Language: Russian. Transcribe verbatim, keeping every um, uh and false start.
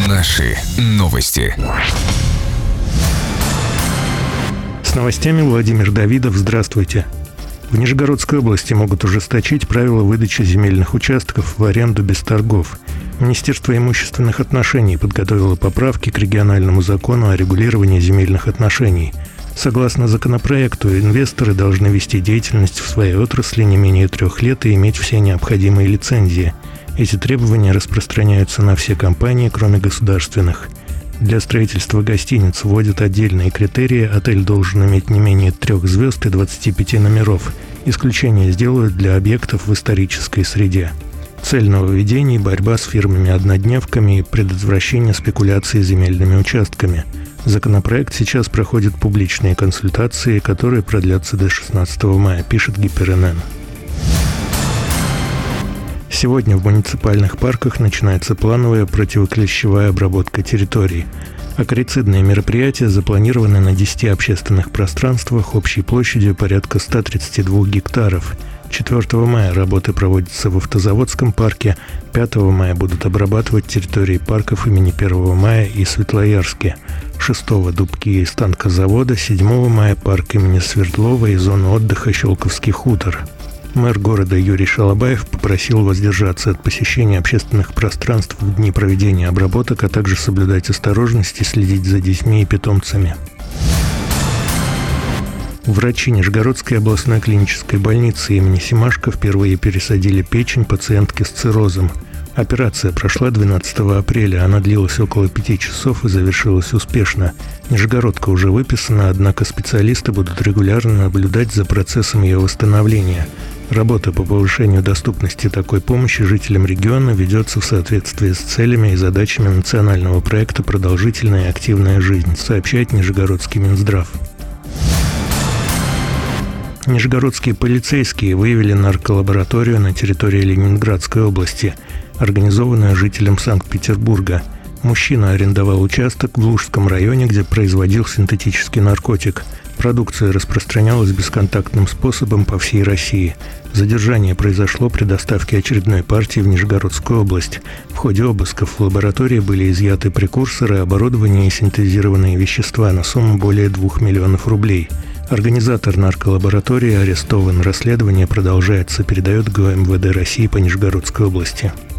Наши новости. С новостями Владимир Давидов. Здравствуйте. В Нижегородской области могут ужесточить правила выдачи земельных участков в аренду без торгов. Министерство имущественных отношений подготовило поправки к региональному закону о регулировании земельных отношений. Согласно законопроекту, инвесторы должны вести деятельность в своей отрасли не менее трех лет и иметь все необходимые лицензии. Эти требования распространяются на все компании, кроме государственных. Для строительства гостиниц вводят отдельные критерии. Отель должен иметь не менее трех звезд и двадцати пяти номеров. Исключение сделают для объектов в исторической среде. Цель нововведений – борьба с фирмами-однодневками и предотвращение спекуляции земельными участками. Законопроект сейчас проходит публичные консультации, которые продлятся до шестнадцатого мая, пишет ГИПРНН. Сегодня в муниципальных парках начинается плановая противоклещевая обработка территорий. Акарицидные мероприятия запланированы на десяти общественных пространствах общей площадью порядка ста тридцати двух гектаров. четвёртого мая работы проводятся в Автозаводском парке, пятого мая будут обрабатывать территории парков имени первого мая и Светлоярске, шестого Дубки и станкозавода, седьмого мая парк имени Свердлова и зону отдыха Щелковский хутор. Мэр города Юрий Шалабаев попросил воздержаться от посещения общественных пространств в дни проведения обработок, а также соблюдать осторожность и следить за детьми и питомцами. Врачи Нижегородской областной клинической больницы имени Семашко впервые пересадили печень пациентки с циррозом. Операция прошла двенадцатого апреля, она длилась около пяти часов и завершилась успешно. Нижегородка уже выписана, однако специалисты будут регулярно наблюдать за процессом ее восстановления. Работа по повышению доступности такой помощи жителям региона ведется в соответствии с целями и задачами национального проекта «Продолжительная и активная жизнь», сообщает Нижегородский Минздрав. Нижегородские полицейские выявили нарколабораторию на территории Ленинградской области, организованную жителем Санкт-Петербурга. Мужчина арендовал участок в Лужском районе, где производил синтетический наркотик. Продукция распространялась бесконтактным способом по всей России. Задержание произошло при доставке очередной партии в Нижегородскую область. В ходе обысков в лаборатории были изъяты прекурсоры, оборудование и синтезированные вещества на сумму более двух миллионов рублей. Организатор нарколаборатории арестован. Расследование продолжается, передает ГУ МВД России по Нижегородской области.